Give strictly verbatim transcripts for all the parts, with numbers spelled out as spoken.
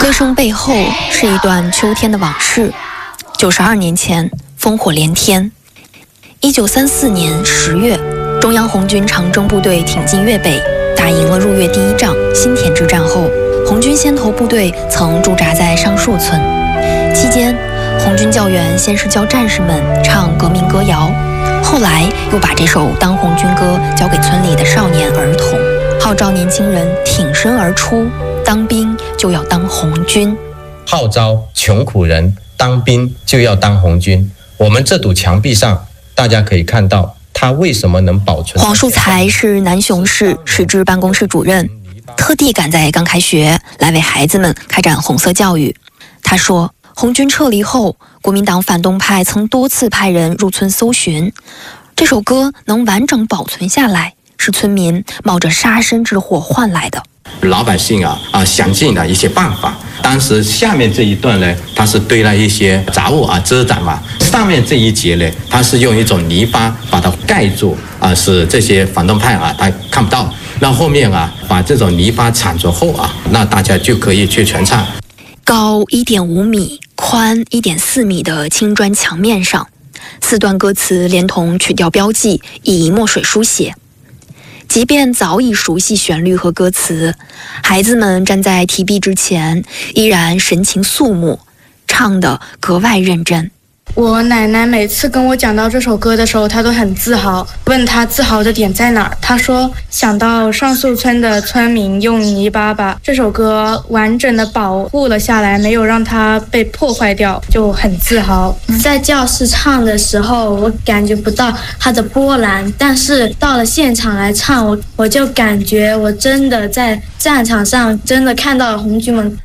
歌声背后是一段秋天的往事。九十二年前，烽火连天。一九三四年十月，中央红军长征部队挺进粤北，打赢了入粤第一仗新田之战后，红军先头部队曾驻扎在上树村。期间，红军教员先是教战士们唱革命歌谣，后来又把这首《当红军歌》交给村里的少年儿童，号召年轻人挺身而出，当兵就要当红军， 号召穷苦人当兵就要当红军。我们这堵墙壁上，大家可以看到它为什么能保存。 黄树才是南雄市市支办公室主任，特地赶在刚开学来为孩子们开展红色教育。他说，红军撤离后，国民党反动派曾多次派人入村搜寻，这首歌能完整保存下来，是村民冒着杀身之祸换来的。 老百姓啊啊想尽了一些办法。当时下面这一段呢，它是堆了一些杂物啊遮挡嘛，上面这一节呢，它是用一种泥巴把它盖住啊，使这些反动派啊他看不到。那后面啊把这种泥巴铲除后啊，那大家就可以去全唱。 高一点五米、宽一点四米的青砖墙面上，四段歌词连同曲调标记以墨水书写。即便早已熟悉旋律和歌词，孩子们站在题壁之前，依然神情肃穆，唱得格外认真。 我奶奶每次跟我讲到这首歌的时候，她都很自豪，问她自豪的点在哪儿，她说想到上树村的村民用泥巴把这首歌完整的保护了下来，没有让它被破坏掉，就很自豪。 在教室唱的时候，我感觉不到它的波澜，但是到了现场来唱，我我就感觉我真的在战场上真的看到了红军们。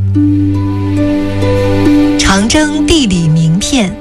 长征地理名片。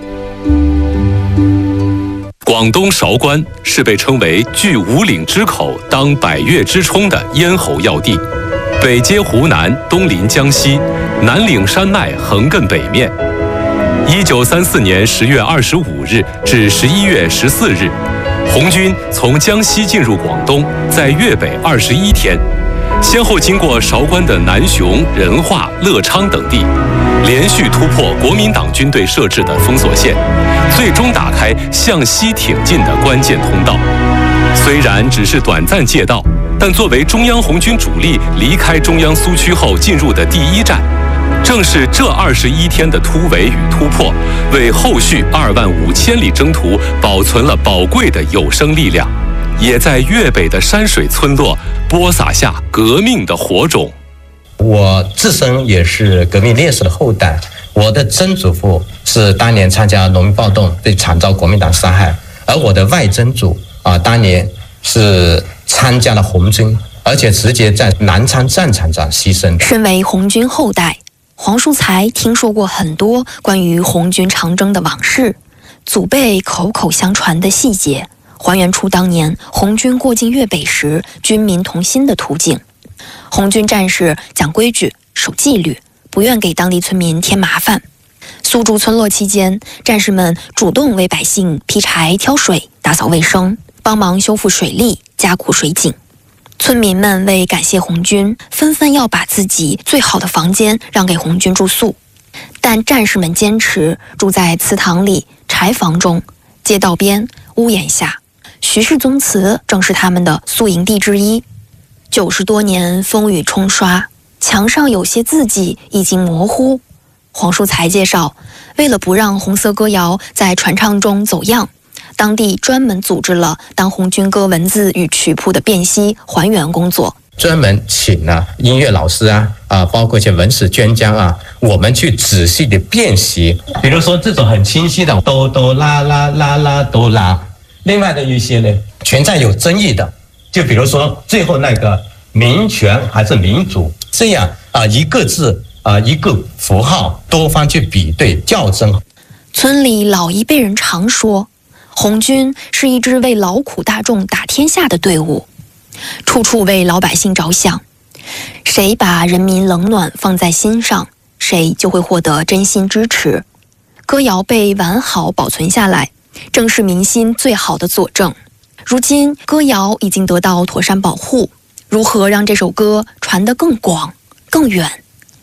广东韶关是被称为据五岭之口当百越之冲的咽喉要地，北接湖南，东临江西，南岭山脉横亘北面。一九三四年十月二十五日至十一月十四日，红军从江西进入广东，在粤北二十一天，先后经过韶关的南雄、仁化、乐昌等地，连续突破国民党军队设置的封锁线，最终打开向西挺进的关键通道。虽然只是短暂借道，但作为中央红军主力离开中央苏区后进入的第一站，正是这二十一天的突围与突破，为后续二万五千里征途保存了宝贵的有生力量，也在粤北的山水村落播撒下革命的火种。 我自身也是革命烈士的后代，我的曾祖父是当年参加农民暴动被惨遭国民党杀害，而我的外曾祖啊，当年是参加了红军，而且直接在南昌战场上牺牲的。 身为红军后代，黄树才听说过很多关于红军长征的往事，祖辈口口相传的细节，还原出当年红军过境粤北时军民同心的图景。红军战士讲规矩、守纪律，不愿给当地村民添麻烦。苏筑村落期间，战士们主动为百姓劈柴、挑水、打扫卫生，帮忙修复水利、加固水井。村民们为感谢红军，纷纷要把自己最好的房间让给红军住宿。但战士们坚持住在祠堂里、柴房中、街道边、屋檐下。徐氏宗祠正是他们的宿营地之一。九十多年风雨冲刷，墙上有些字迹已经模糊。黄树才介绍，为了不让红色歌谣在传唱中走样，当地专门组织了当红军歌文字与曲谱的辨析还原工作， 专门请了音乐老师啊啊，包括一些文史专家啊，我们去仔细的辨析。比如说这种很清晰的哆哆啦啦啦啦哆啦，另外的一些呢存在有争议的，就比如说最后那个民权还是民主，这样啊一个字啊一个符号，多方去比对校正。 村里老一辈人常说，红军是一支为劳苦大众打天下的队伍，处处为老百姓着想。谁把人民冷暖放在心上，谁就会获得真心支持。歌谣被完好保存下来，正是民心最好的佐证。如今歌谣已经得到妥善保护，如何让这首歌传得更广、更远，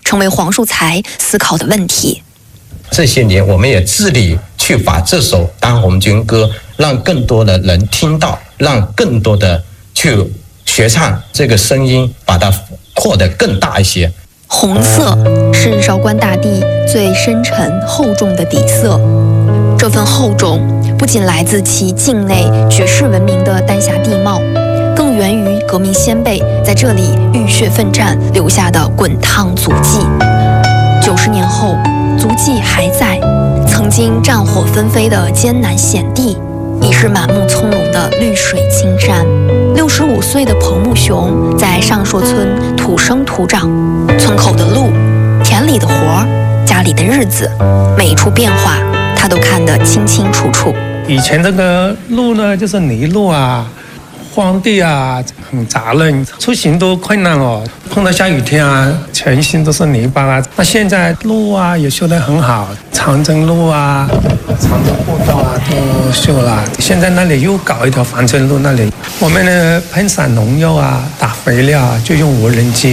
成为黄树才思考的问题。 这些年，我们也致力去把这首《当红军歌》让更多的人听到，让更多的去学唱，这个声音把它扩得更大一些。 红色是韶关大地最深沉厚重的底色，这份厚重不仅来自其境内举世闻名的丹霞地貌，更源于革命先辈在这里浴血奋战留下的滚烫足迹。九十年后，足迹还在，曾经战火纷飞的艰难险地，已是满目葱茏的绿水青山。六十五岁的彭木雄在上朔村土生土长，村口的路、田里的活儿、家里的日子，每一处变化他都看得清清楚楚。 以前这个路呢，就是泥路啊、荒地啊，很杂乱，出行都困难哦。碰到下雨天啊，全身都是泥巴啊。那现在路啊也修得很好，长征路啊、长征步道啊都修了。现在那里又搞一条防震路，那里我们呢喷洒农药啊、打肥料啊，就用无人机。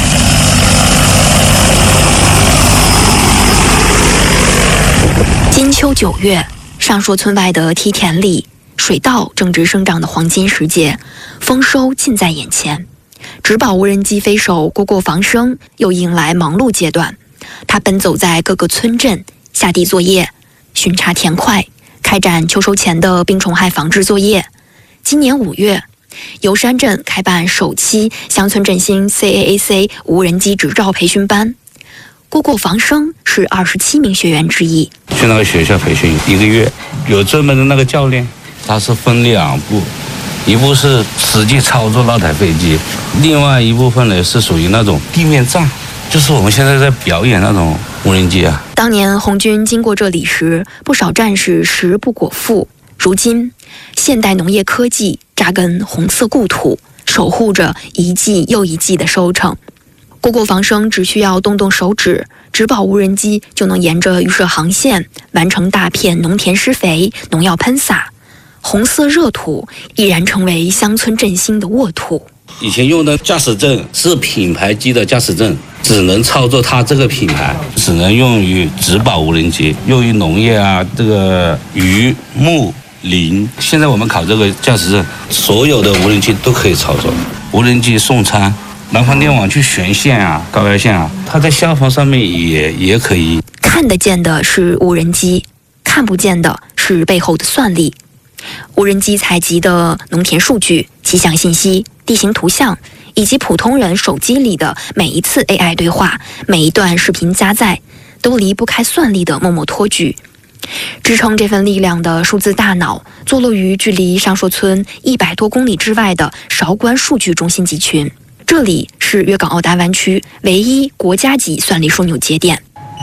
金秋九月，上朔村外的梯田里，水稻正值生长的黄金时节，丰收近在眼前。植保无人机飞手郭过防生又迎来忙碌阶段，他奔走在各个村镇，下地作业，巡查田块，开展秋收前的病虫害防治作业。今年五月，游山镇开办首期乡村振兴 C A A C 无人机执照培训班。郭过防生是二十七名学员之一。 去那个学校培训一个月，有专门的那个教练，他是分两步，一步是实际操作那台飞机，另外一部分呢是属于那种地面站，就是我们现在在表演那种无人机啊。 当年红军经过这里时，不少战士食不果腹。如今，现代农业科技扎根红色故土，守护着一季又一季的收成。郭过防生只需要动动手指，植保无人机就能沿着预设航线完成大片农田施肥、农药喷洒。红色热土已然成为乡村振兴的沃土。 以前用的驾驶证是品牌机的驾驶证，只能操作它这个品牌，只能用于植保无人机，用于农业啊，这个渔牧林。现在我们考这个驾驶证，所有的无人机都可以操作。无人机送餐，南方电网去悬线啊、高压线啊，它在下方上面也也可以。 看得见的是无人机，看不见的是背后的算力。无人机采集的农田数据、气象信息、地形图像，以及普通人手机里的每一次 A I 对话、每一段视频加载，都离不开算力的默默托举。支撑这份力量的数字大脑，坐落于距离上朔村一百多公里之外的韶关数据中心集群。这里是粤港澳大湾区唯一国家级算力枢纽节点。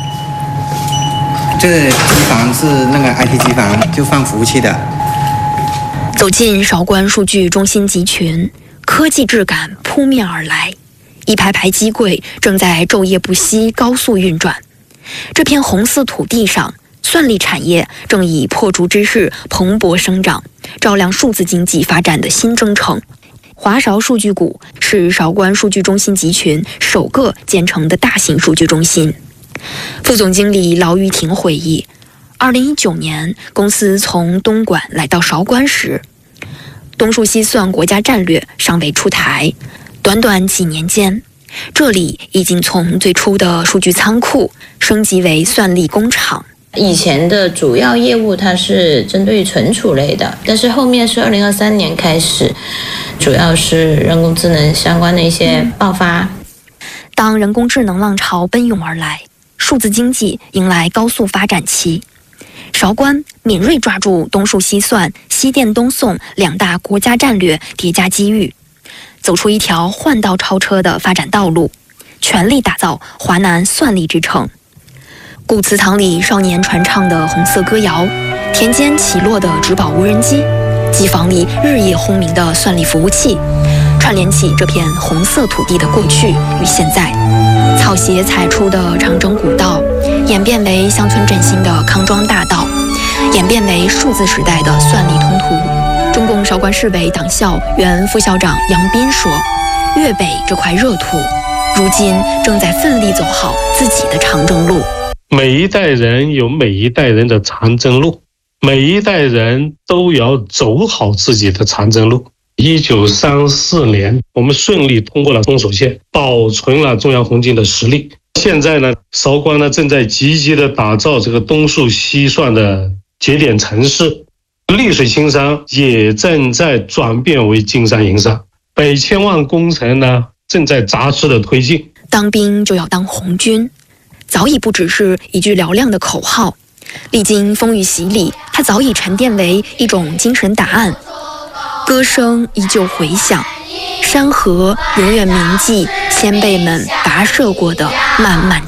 这机房是那个 I T 机房，就放服务器的。 走进韶关数据中心集群，科技质感扑面而来，一排排机柜正在昼夜不息高速运转。这片红色土地上，算力产业正以破竹之势蓬勃生长，照亮数字经济发展的新征程。华韶数据谷是韶关数据中心集群首个建成的大型数据中心。副总经理劳玉婷回忆，二零一九年公司从东莞来到韶关时，东数西算国家战略尚未出台，短短几年间，这里已经从最初的数据仓库升级为算力工厂。 以前的主要业务它是针对存储类的，但是后面是二零二三年开始，主要是人工智能相关的一些爆发。 当人工智能浪潮奔涌而来，数字经济迎来高速发展期。韶关敏锐抓住东数西算、西电东送两大国家战略叠加机遇，走出一条换道超车的发展道路，全力打造华南算力之城。古祠堂里少年传唱的红色歌谣，田间起落的植保无人机，机房里日夜轰鸣的算力服务器，串联起这片红色土地的过去与现在。草鞋踩出的长征古道，演变为乡村振兴的康庄大道，演变为数字时代的算力通途。中共韶关市委党校原副校长杨斌说，粤北这块热土如今正在奋力走好自己的长征路。 每一代人有每一代人的长征路，每一代人都要走好自己的长征路。一九三四年，我们顺利通过了中属线，保存了中央红军的实力。现在呢，韶关呢正在积极的打造这个东肃西算的节点城市，溧水青山也正在转变为金山银山，北千万工程呢正在扎实的推进。 当兵就要当红军，早已不只是一句嘹亮的口号，历经风雨洗礼，它早已沉淀为一种精神答案。歌声依旧回响，山河永远铭记先辈们跋涉过的漫漫